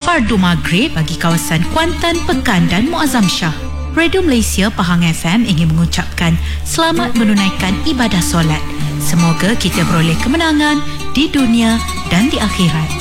fardu maghrib bagi kawasan Kuantan, Pekan dan Muazzam Shah. Radio Malaysia Pahang FM ingin mengucapkan selamat menunaikan ibadah solat. Semoga kita beroleh kemenangan di dunia dan di akhirat.